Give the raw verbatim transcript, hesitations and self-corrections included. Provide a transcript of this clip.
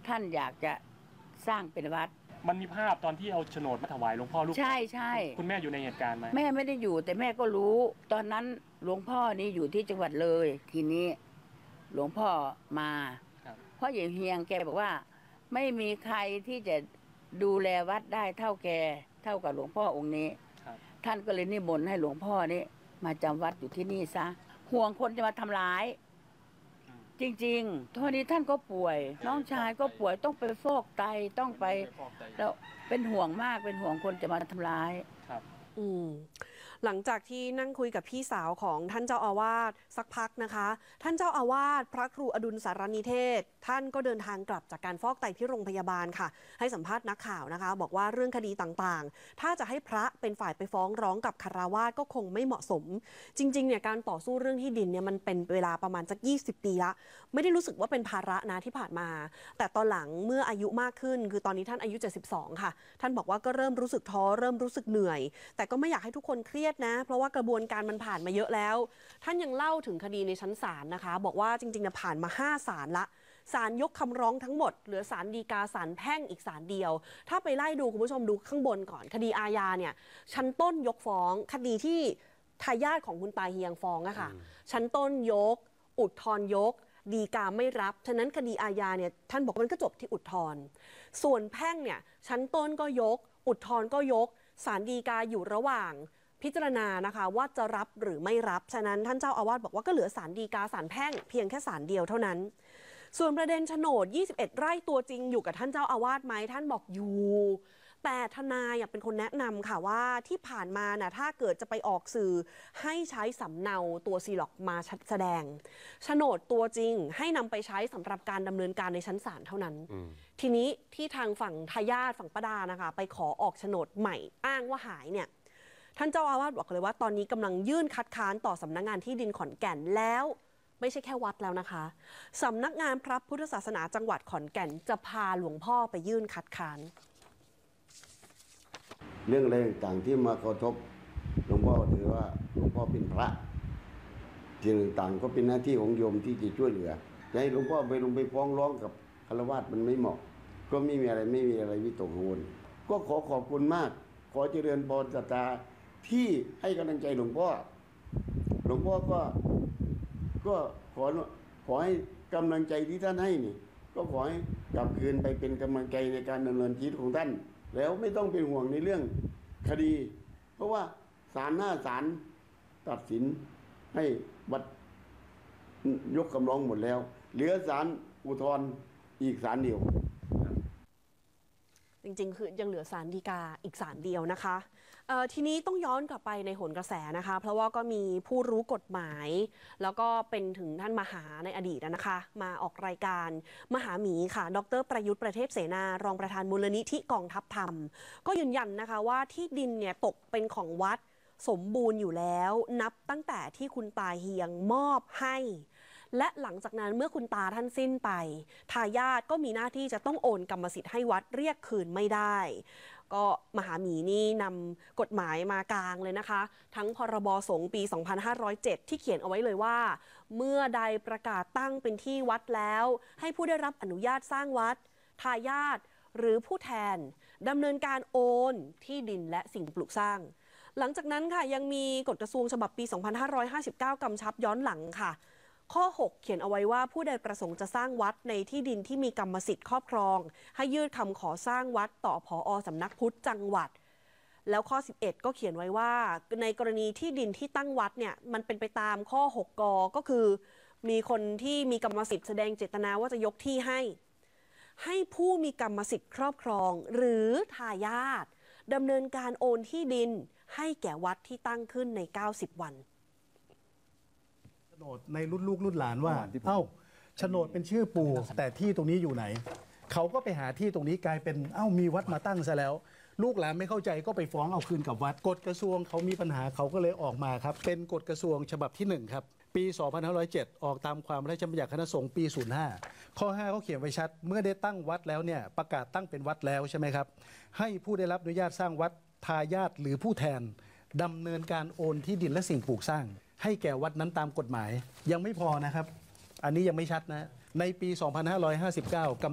ท่านอยากจะสร้างเป็นวัดมันมีภาพตอนที่เอาโฉนดมาถวายหลวงพ่อลูกใช่ใช่คุณแม่อยู่ในเหตุการณ์ไหมแม่ไม่ได้อยู่แต่แม่ก็รู้ตอนนั้นหลวงพ่อนี่อยู่ที่จังหวัดเลยทีนี้หลวงพ่อมาเพราะอย่างเฮียงแกบอกว่าไม่มีใครที่จะดูแลวัดได้เท่าแกเท่ากับหลวงพ่อองค์นี้ท่านก็เลยนิมนต์ให้หลวงพ่อนี่มาจำวัดอยู่ที่นี่ซะห่วงคนจะมาทำร้ายจริงๆตอนนี้ท่านก็ป่วยน้องชายก็ป่วยต้องไปฟอกไตต้องไปแล้วเป็นห่วงมากเป็นห่วงคนจะมาทำร้ายครับอืมหลังจากที่นั่งคุยกับพี่สาวของท่านเจ้าอาวาสสักพักนะคะท่านเจ้าอาวาสพระครูอดุลสารนิเทศท่านก็เดินทางกลับจากการฟอกไตที่โรงพยาบาลค่ะให้สัมภาษณ์นักข่าวนะคะบอกว่าเรื่องคดีต่างๆถ้าจะให้พระเป็นฝ่ายไปฟ้องร้องกับคฤหัสถ์ก็คงไม่เหมาะสมจริงๆเนี่ยการต่อสู้เรื่องที่ดินเนี่ยมันเป็นเวลาประมาณสักยี่สิบปีละไม่ได้รู้สึกว่าเป็นภาระนะที่ผ่านมาแต่ตอนหลังเมื่ออายุมากขึ้นคือตอนนี้ท่านอายุเจ็ดสิบสองค่ะท่านบอกว่าก็เริ่มรู้สึกท้อเริ่มรู้สึกเหนื่อยแต่ก็ไม่อยากให้ทุกคนเครียดนะเพราะว่ากระบวนการมันผ่านมาเยอะแล้วท่านยังเล่าถึงคดีในชั้นศาลนะคะบอกว่าจริงๆเนี่ยผ่านมาห้าศาลละศาลยกคำร้องทั้งหมดเหลือศาลฎีกาศาลแพ่งอีกศาลเดียวถ้าไปไล่ดูคุณผู้ชมดูข้างบนก่อนคดีอาญาเนี่ยชั้นต้นยกฟ้องคดีที่ทายาทของคุณตาเฮียงฟ้องอะค่ะชั้นต้นยกอุทธรณ์ยกฎีกาไม่รับฉะนั้นคดีอาญาเนี่ยท่านบอกมันก็จบที่อุทธรณ์ส่วนแพ่งเนี่ยชั้นต้นก็ยกอุทธรณ์ก็ยกศาลฎีกาอยู่ระหว่างพิจารณานะคะว่าจะรับหรือไม่รับฉะนั้นท่านเจ้าอาวาสบอกว่าก็เหลือศาลฎีกาศาลแพ่งเพียงแค่ศาลเดียวเท่านั้นส่วนประเด็นโฉนดยี่สิบเอ็ดไร่ตัวจริงอยู่กับท่านเจ้าอาวาสไหมท่านบอกอยู่แต่ทนายเป็นคนแนะนำค่ะว่าที่ผ่านมานะถ้าเกิดจะไปออกสื่อให้ใช้สำเนาตัวซีล็อกมาแสดงโฉนดตัวจริงให้นำไปใช้สำหรับการดำเนินการในชั้นศาลเท่านั้นทีนี้ที่ทางฝั่งทายาทฝั่งป้าดานะคะไปขอออกโฉนดใหม่อ้างว่าหายเนี่ยท่านเจ้าอาวาสบอกเลยว่าตอนนี้กำลังยื่นคัดค้านต่อสำนักงานที่ดินขอนแก่นแล้วไม่ใช่แค่วัดแล้วนะคะสำนักงานพระพุทธศาสนาจังหวัดขอนแก่นจะพาหลวงพ่อไปยื่นคัดค้านเรื่องอะไรต่างๆที่มากระทบหลวงพ่อถือว่าหลวงพ่อเป็นพระสิ่งต่างๆก็เป็นหน้าที่ของโยมที่จะช่วยเหลือจะให้หลวงพ่อไปลงไปฟ้องร้องกับฆราวาสมันไม่เหมาะก็ไม่มีอะไรไม่มีอะไรวิตกกังวลก็ขอขอบคุณมากขอเจริญพรศรัทธาที่ให้กำลังใจหลวงพ่อหลวงพ่อก็ก็ขอขอให้กำลังใจที่ท่านให้นี่ก็ขอให้กลับคืนไปเป็นกำลังใจในการดำเนินชีวิตของท่านแล้วไม่ต้องเป็นห่วงในเรื่องคดีเพราะว่าศาลหน้าศาลตัดสินให้วัดยกคำร้องหมดแล้วเหลือศาลอุทธรณ์อีกศาลเดียวจริงๆคือยังเหลือศาลฎีกาอีกศาลเดียวนะคะทีนี้ต้องย้อนกลับไปในโหนกระแสนะคะเพราะว่าก็มีผู้รู้กฎหมายแล้วก็เป็นถึงท่านมหาในอดีตนะคะมาออกรายการมหาหมีค่ะดร.ประยุทธ์ประเทศเสนารองประธานมูลนิธิกองทัพธรรมก็ยืนยันนะคะว่าที่ดินเนี่ยตกเป็นของวัดสมบูรณ์อยู่แล้วนับตั้งแต่ที่คุณตาเฮียงมอบให้และหลังจากนั้นเมื่อคุณตาท่านสิ้นไปทายาทก็มีหน้าที่จะต้องโอนกรรมสิทธิ์ให้วัดเรียกคืนไม่ได้ก็มหาหมีนี่นำกฎหมายมากลางเลยนะคะทั้งพรบสงฆ์ปีสองพันห้าร้อยเจ็ดที่เขียนเอาไว้เลยว่าเมื่อใดประกาศตั้งเป็นที่วัดแล้วให้ผู้ได้รับอนุญาตสร้างวัดทายาทหรือผู้แทนดำเนินการโอนที่ดินและสิ่งปลูกสร้างหลังจากนั้นค่ะยังมีกฎกระทรวงฉบับปีสองพันห้าร้อยห้าสิบเก้ากำชับย้อนหลังค่ะข้อหกเขียนเอาไว้ว่าผู้ใดประสงค์จะสร้างวัดในที่ดินที่มีกรรมสิทธิ์ครอบครองให้ยื่นคำขอสร้างวัดต่อผอ.สำนักพุทธจังหวัดแล้วข้อสิบเอ็ดก็เขียนไว้ว่าในกรณีที่ดินที่ตั้งวัดเนี่ยมันเป็นไปตามข้อหกกก็คือมีคนที่มีกรรมสิทธิ์แสดงเจตนาว่าจะยกที่ให้ให้ผู้มีกรรมสิทธิ์ครอบครองหรือทายาทดำเนินการโอนที่ดินให้แก่วัดที่ตั้งขึ้นในเก้าสิบวันโฉนดในรุ่นลูกรุ่นหลานว่าเอ้าโฉนดเป็นชื่อปู่แต่ที่ตรงนี้อยู่ไหนเขาก็ไปหาที่ตรงนี้กลายเป็นเอ้ามีวัดมาตั้งซะแล้วลูกหลานไม่เข้าใจก็ไปฟ้องเอาคืนกับวัดกฎกระทรวงเขามีปัญหาเขาก็เลยออกมาครับเป็นกฎกระทรวงฉบับที่หนึ่งครับปีสองพันห้าร้อยเจ็ดออกตามความพระราชบัญญัติคณะสงฆ์ปีศูนย์ห้าข้อห้าเขาเขียนไว้ชัดเมื่อได้ตั้งวัดแล้วเนี่ยประกาศตั้งเป็นวัดแล้วใช่ไหมครับให้ผู้ได้รับอนุญาตสร้างวัดทายาทหรือผู้แทนดำเนินการโอนที่ดินและสิ่งปลูกสร้างให้แก่วัดนั้นตามกฎหมายยังไม่พอนะครับอันนี้ยังไม่ชัดนะในปีสองพันห้าร้อยห้าสิบเก้า